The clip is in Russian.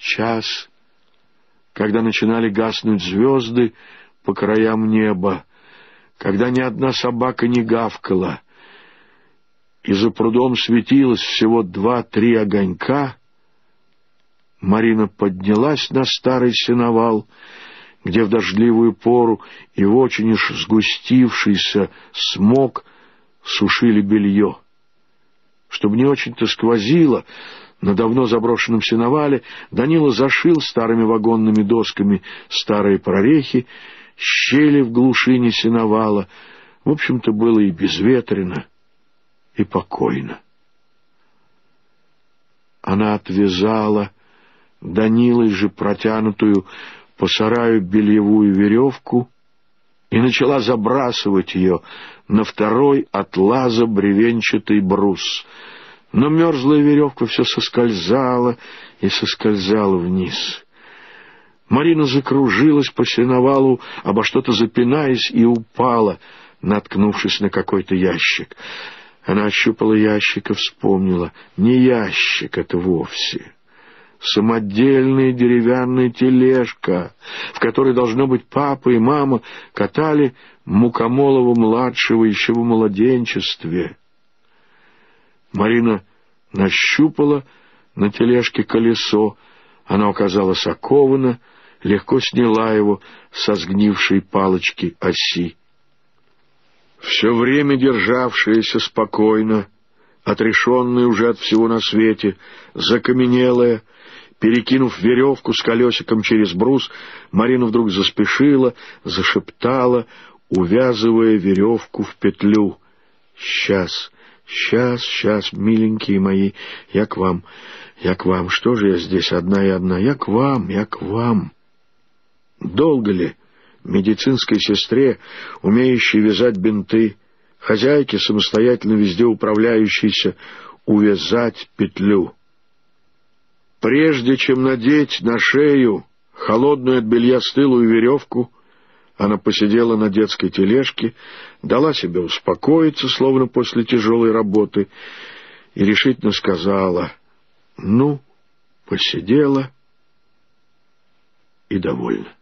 час, когда начинали гаснуть звезды по краям неба, когда ни одна собака не гавкала, и за прудом светилось всего 2-3 огонька, Марина поднялась на старый сеновал, где в дождливую пору и в очень уж сгустившийся смог сушили белье. Чтобы не очень-то сквозило, на давно заброшенном сеновале Данила зашил старыми вагонными досками старые прорехи, щели в глушине сеновала. В общем-то, было и безветренно, и покойно. Она отвязала Данилой же протянутую по сараю бельевую веревку и начала забрасывать ее на второй от лаза бревенчатый брус. Но мерзлая веревка все соскользала и соскользала вниз. Марина закружилась по сеновалу, обо что-то запинаясь, и упала, наткнувшись на какой-то ящик. Она ощупала ящик и вспомнила: не ящик это вовсе. Самодельная деревянная тележка, в которой, должно быть, папа и мама катали Мукомолова-младшего еще в младенчестве. Марина нащупала на тележке колесо, оно оказалось оковано, легко сняла его со сгнившей палочки оси. Все время державшаяся спокойно, отрешенная уже от всего на свете, закаменелая, перекинув веревку с колесиком через брус, Марина вдруг заспешила, зашептала, увязывая веревку в петлю: «Сейчас, сейчас, сейчас, миленькие мои, я к вам, что же я здесь одна и одна, я к вам». Долго ли медицинской сестре, умеющей вязать бинты, хозяйке, самостоятельно везде управляющейся, увязать петлю? Прежде чем надеть на шею холодную от белья стылую веревку, она посидела на детской тележке, дала себе успокоиться, словно после тяжелой работы, и решительно сказала: «Ну, посидела и довольна».